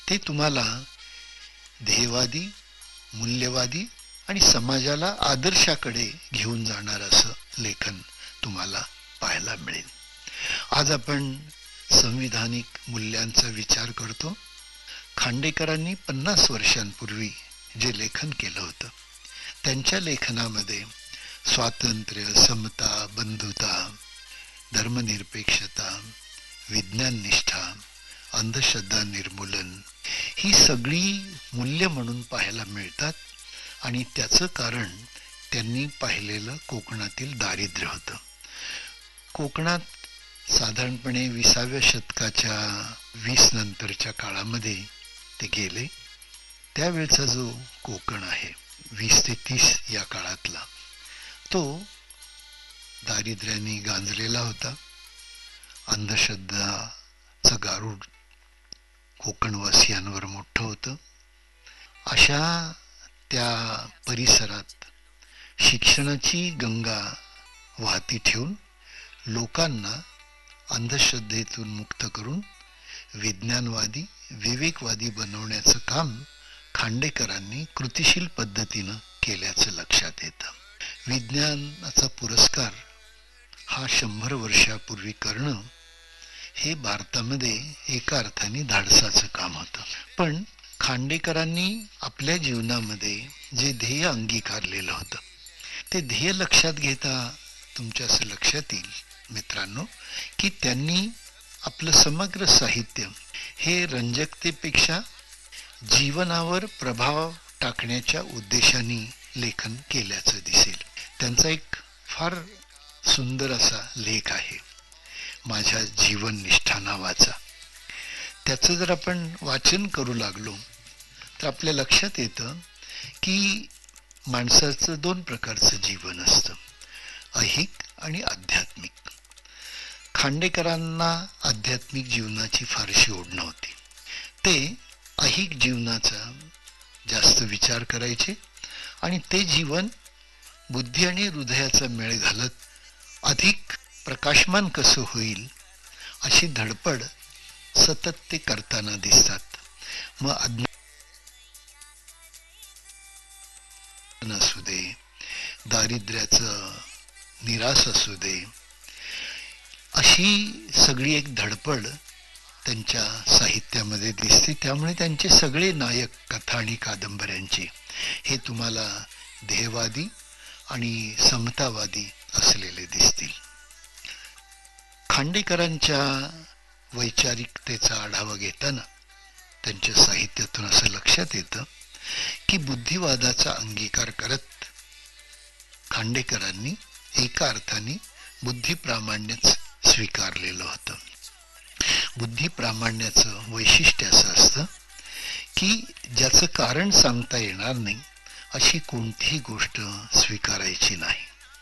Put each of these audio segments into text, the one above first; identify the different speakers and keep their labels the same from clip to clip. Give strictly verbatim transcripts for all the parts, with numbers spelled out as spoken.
Speaker 1: ते तुम्हाला ध्येयवादी, मूल्यवादी आणि समाजाला आदर्शाकडे घेऊन जाणार असं लेखन तुम्हाला पाहायला मिळेल. आज आपण संविधानिक मूल्यांचा विचार करतो. खांडेकरांनी पन्नास वर्षांपूर्वी जे लेखन केलं होतं, त्यांच्या लेखनामध्ये स्वातंत्र्य, समता, बंधुता, धर्मनिरपेक्षता, विज्ञाननिष्ठा, अंधश्रद्धा निर्मूलन ही सगळी मूल्य म्हणून पाहायला मिळतात. आणि त्याचं कारण त्यांनी पाहिलेलं कोकणातील दारिद्र्य होतं. कोकणात साधारणपणे विसाव्या शतकाच्या वीस नंतरच्या काळामध्ये ते गेले. त्यावेळचा जो कोकण आहे वीस ते तीस या काळातला, तो दारिद्र्याने गांजलेला होता. अंधश्रद्धाचं गारूड कोकणवासियांवर मोठं होतं. अशा त्या परिसरात शिक्षणाची गंगा वाहती ठेवून लोकांना अंधश्रद्धेतून मुक्त करून विज्ञानवादी, विवेकवादी बनवण्याचं काम खांडेकरांनी कृतिशील पद्धतीनं केल्याचं लक्षात येतं. विज्ञानाचा पुरस्कार हा शंभर वर्षापूर्वी करणं हे भारतामध्ये एका अर्थाने धाडसाचं काम होतं. पण खांडेकरांनी आपल्या जीवनामध्ये जे ध्येय अंगीकारलेलं होतं, ते ध्येय लक्षात घेता तुमच्या असं लक्षात येईल मित्रांनो की त्यांनी आपलं समग्र साहित्य हे रंजकतेपेक्षा जीवनावर प्रभाव टाकण्याच्या उद्देशाने लेखन केल्याचं दिसेल. त्यांचा एक फार सुंदर असा लेख आहे, माझ्या जीवननिष्ठा नावाचा. त्याचं जर आपण वाचन करू लागलो तर आपल्या लक्षात येतं की माणसाचं दोन प्रकारचं जीवन असतं, ऐहिक आणि आध्यात्मिक. खांडेकरांना आध्यात्मिक जीवनाची फारशी ओढ नव्हती. ते ऐहिक जीवनाचा जास्त विचार करायचे आणि ते जीवन बुद्धी आणि हृदयाचा मेळ घालत अधिक प्रकाशमान कसं होईल अशी धडपड सतत ते करताना दिसतात. मग अज्ञान असू दे, दारिद्र्याचं निराश असू दे, अशी सगळी एक धडपड त्यांच्या साहित्यामध्ये दिसते. त्यामुळे त्यांचे सगळे नायक कथा आणि कादंबऱ्यांचे हे तुम्हाला ध्येयवादी आणि समतावादी असलेले दिसतील. खांडेकरांच्या वैचारिकतेचा आढावा घेताना त्यांच्या साहित्यातून असं लक्षात येतं की बुद्धिवादाचा अंगीकार करत खांडेकरांनी एका अर्थाने बुद्धिप्रामाण्यच स्वीकारलेलं होतं. बुद्धिप्रामाण्याचं वैशिष्ट्य असं असतं की ज्याचं कारण सांगता येणार नाही अशी कोणतीही गोष्ट स्वीकारायची नाही.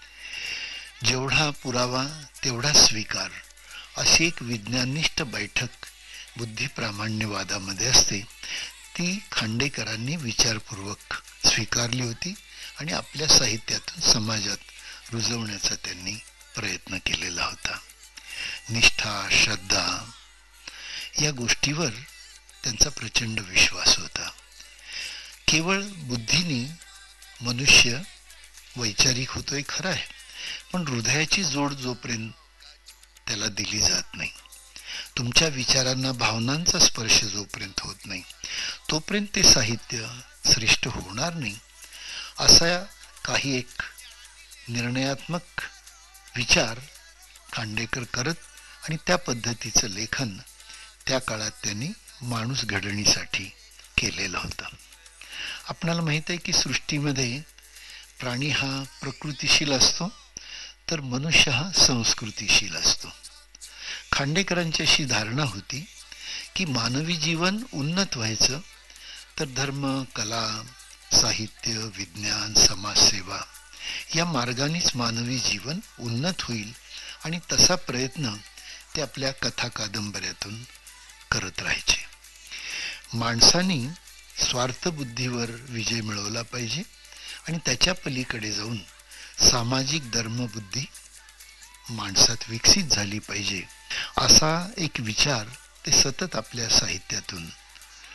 Speaker 1: जेवढा पुरावा तेवढा स्वीकार अशी एक विज्ञाननिष्ठ बैठक बुद्धिप्रामाण्यवादामध्ये असते. ती खांडेकरांनी विचारपूर्वक स्वीकारली होती आणि आपल्या साहित्यातून समाजात रुजवण्याचा त्यांनी प्रयत्न केलेला होता. निष्ठा, श्रद्धा या गोष्टीवर त्यांचा प्रचंड विश्वास होता. केवळ बुद्धीने मनुष्य वैचारिक होतोय खरं आहे, पण हृदयाची जोड जोपर्यंत त्याला दिली जात नाही, तुमच्या विचारांना भावनांचा स्पर्श जोपर्यंत होत नाही, तोपर्यंत ते साहित्य श्रेष्ठ होणार नाही. असा काही एक निर्णयात्मक विचार खांडेकर करत आणि त्या पद्धतीचं लेखन त्या काळात त्यांनी माणूस घडणीसाठी केलेलं होतं. आपणाला माहित आहे की सृष्टीमध्ये प्राणी हा प्रकृतिशील असतो तर मनुष्य हा संस्कृतीशील असतो. खांडेकरांची अशी धारणा होती की मानवी जीवन उन्नत व्हायचं तर धर्म, कला, साहित्य, विज्ञान, समाजसेवा या मार्गानेच मानवी जीवन उन्नत होईल आणि तसा प्रयत्न ते आपल्या कथा कादंबऱ्यातून करत राहायचे. माणसाने स्वार्थबुद्धीवर विजय मिळवला पाहिजे आणि त्याच्या पलीकडे जाऊन सामाजिक धर्मबुद्धी माणसात विकसित झाली पाहिजे असा एक विचार ते सतत आपल्या साहित्यातून